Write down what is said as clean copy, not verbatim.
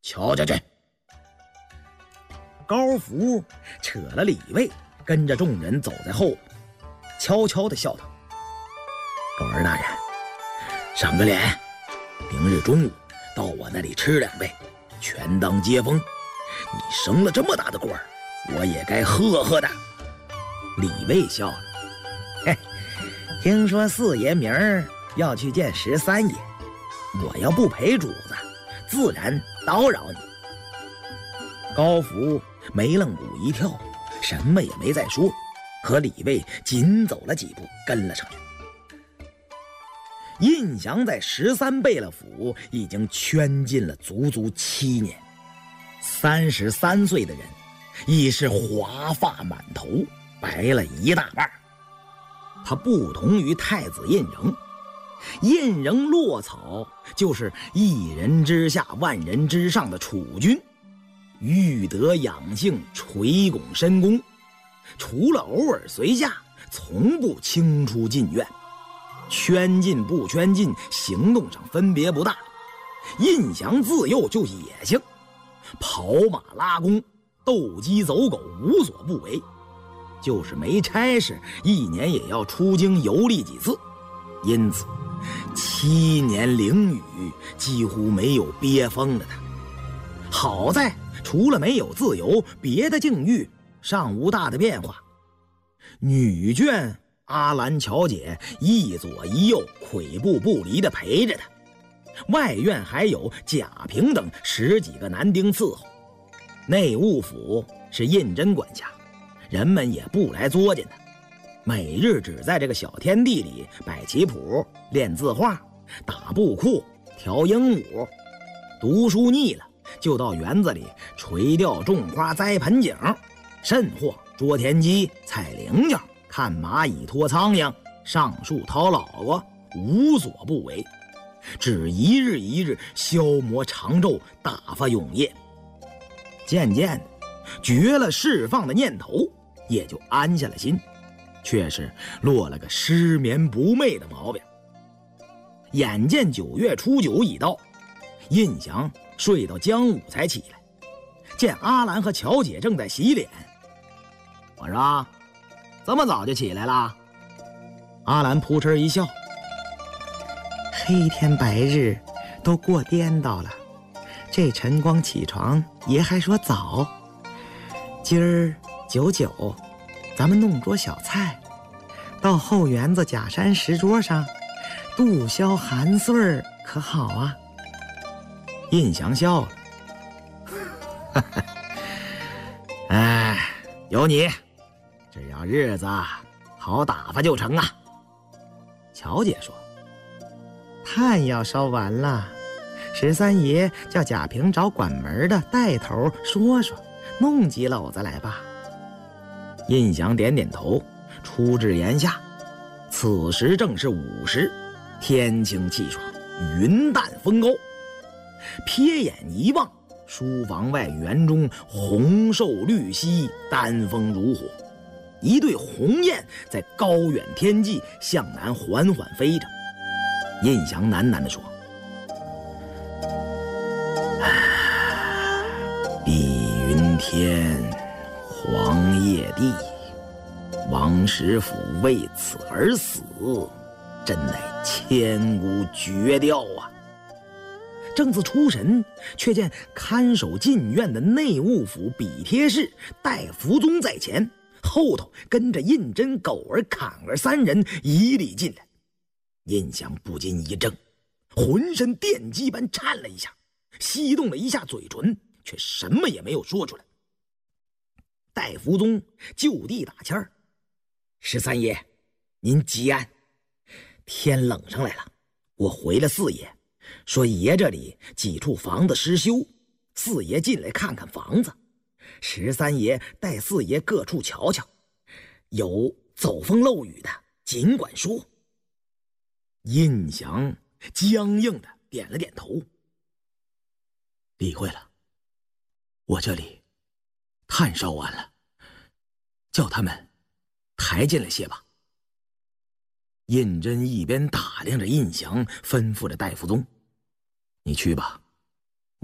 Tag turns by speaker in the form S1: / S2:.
S1: 瞧下去。高福扯了李卫，跟着众人走在后边，悄悄地笑道：“狗儿大人，赏个脸，明日中午到我那里吃2杯，权当接风。你升了这么大的官儿，我也该贺贺的。”李卫笑了：“嘿，听说四爷明儿要去见13爷，我要不陪主子，自然叨扰你。”高福眉愣骨一跳，什么也没再说，和李卫紧走了几步，跟了上去。胤祥在13贝勒府已经圈禁了足足7年，33岁的人已是华发满头，白了一大半。他不同于太子胤禛，胤禛落草就是一人之下万人之上的储君，育德养性，垂拱深宫，除了偶尔随驾，从不轻出禁院。圈禁不圈禁，行动上分别不大。胤祥自幼就野性，跑马拉弓，斗鸡走狗，无所不为。就是没差事，1年也要出京游历几次。因此7年囹圄，几乎没有憋疯了他。好在除了没有自由，别的境遇尚无大的变化。女眷阿兰乔姐一左一右，跬步不离地陪着他。外院还有贾平等10几个男丁伺候。内务府是胤禛管辖，人们也不来作践他，每日只在这个小天地里摆棋谱、练字画、打布库、调鹦鹉。读书腻了，就到园子里垂钓、种花、栽盆景，甚或捉田鸡、采菱角、看蚂蚁、拖苍蝇、上树掏老瓜，无所不为，只一日一日消磨长昼，打发永夜。渐渐的绝了释放的念头，也就安下了心，却是落了个失眠不寐的毛病。眼见9月初9已到，胤祥睡到将午才起来，见阿兰和乔姐正在洗脸。我说：“这么早就起来了？”阿兰扑哧一笑：“黑天白日都过颠倒了，这晨光起床爷还说早。今儿9:9，咱们弄桌小菜，到后园子假山石桌上度消寒岁儿，可好啊？”胤祥笑了：“哎，有你，只要日子好打发就成啊。”乔姐说：“炭要烧完了，13爷叫贾平找管门的带头说说，弄几篓子来吧。”胤祥点点头，出至檐下。此时正是午时，天清气爽，云淡风高。瞥眼一望，书房外园中红瘦绿皙，丹枫如火，一对鸿雁在高远天际向南缓缓飞着。胤祥喃喃地说：“碧云天，黄叶地，王实甫为此而死，真乃千古绝调啊！”正自出神，却见看守禁院的内务府比贴士戴福宗在前，后头跟着胤禛、狗儿、侃儿3人一力进来。胤祥不禁一怔，浑身电击般颤了一下，翕动了一下嘴唇，却什么也没有说出来。戴福宗就地打签儿：“13爷，您吉安。天冷上来了，我回了4爷，说爷这里几处房子失修，4爷进来看看房子。13爷带4爷各处瞧瞧，有走风漏雨的尽管说。”胤祥僵硬的点了点头：“理会了，我这里炭烧完了，叫他们抬进来些吧。”胤禛一边打量着胤祥，吩咐着戴福宗：“你去吧，